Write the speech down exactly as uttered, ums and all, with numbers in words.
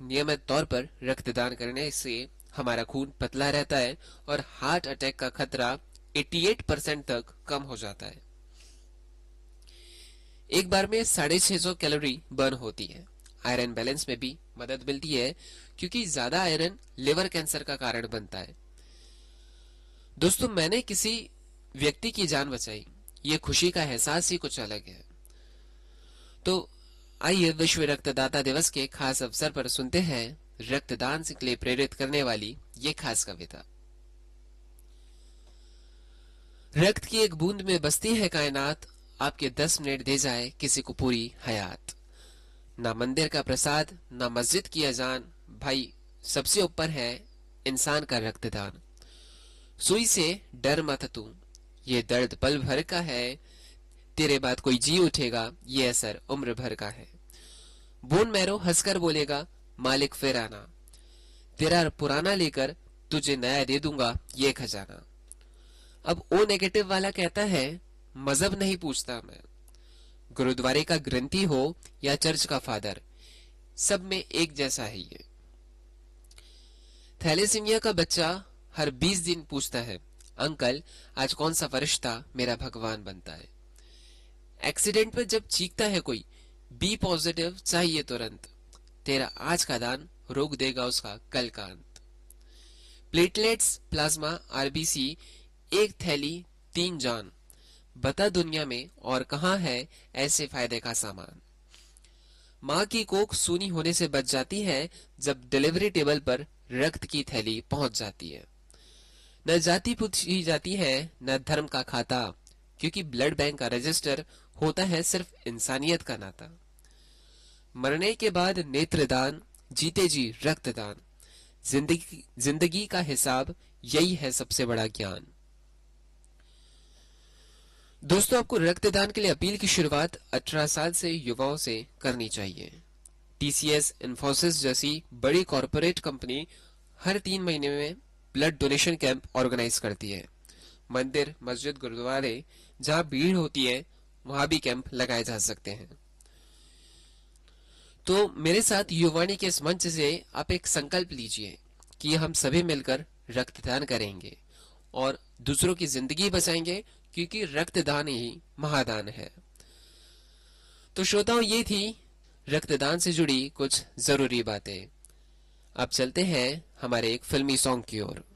नियमित तौर पर रक्तदान करने से हमारा खून पतला रहता है और हार्ट अटैक का खतरा अठासी परसेंट तक कम हो जाता है। एक बार में साढ़े छह सौ कैलोरी बर्न होती है। आयरन बैलेंस में भी मदद मिलती है क्योंकि ज्यादा आयरन लिवर कैंसर का कारण बनता है। दोस्तों, मैंने किसी व्यक्ति की जान बचाई, ये खुशी का एहसास ही कुछ अलग है। तो आइए विश्व रक्तदाता दिवस के खास अवसर पर सुनते हैं रक्तदान के लिए प्रेरित करने वाली ये खास कविता। रक्त की एक बूंद में बसती है कायनात, आपके दस मिनट दे जाए किसी को पूरी हयात। ना मंदिर का प्रसाद, ना मस्जिद की अजान, भाई सबसे ऊपर है इंसान का रक्तदान। सुई से डर मत तू, ये दर्द पल भर का है, तेरे बाद कोई जी उठेगा, ये असर उम्र भर का है। बोन मैरो हंसकर बोलेगा, मालिक फिर आना, तेरा पुराना लेकर तुझे नया दे दूंगा ये खजाना। अब ओ नेगेटिव वाला कहता है, मजहब नहीं पूछता मैं, गुरुद्वारे का ग्रंथी हो या चर्च का फादर, सब में एक जैसा है ये। थैलेसीमिया का बच्चा हर बीस दिन पूछता है, अंकल आज कौन सा फरिश्ता मेरा भगवान बनता है। एक्सीडेंट में जब चीखता है कोई, बी पॉजिटिव चाहिए तुरंत, तेरा आज का दान रोक देगा उसका कल का अंत। प्लेटलेट्स, प्लाज्मा, आरबीसी, एक थैली तीन जान, बता दुनिया में और कहां है ऐसे फायदे का सामान। माँ की कोख सूनी होने से बच जाती है जब डिलीवरी टेबल पर रक्त की थैली पहुंच जाती है। न जाति पूछी जाती है न धर्म का खाता, क्योंकि ब्लड बैंक का रजिस्टर होता है सिर्फ इंसानियत का नाता। मरने के बाद नेत्रदान, जीते जी रक्तदान, जिंदगी जिंदगी का हिसाब यही है सबसे बड़ा ज्ञान। दोस्तों, आपको रक्तदान के लिए अपील की शुरुआत अठारह साल से युवाओं से करनी चाहिए। टीसीएस, इन्फोसिस जैसी बड़ी कॉरपोरेट कंपनी हर तीन महीने में ब्लड डोनेशन कैंप ऑर्गेनाइज करती है। मंदिर, मस्जिद, गुरुद्वारे जहां भीड़ होती है वहां भी कैंप लगाए जा सकते हैं। तो मेरे साथ युवानी के इस मंच से आप एक संकल्प लीजिए कि हम सभी मिलकर रक्तदान करेंगे और दूसरों की जिंदगी बचाएंगे, क्योंकि रक्तदान ही महादान है। तो श्रोताओं, ये थी रक्तदान से जुड़ी कुछ जरूरी बातें। अब चलते हैं हमारे एक फिल्मी सॉन्ग की ओर।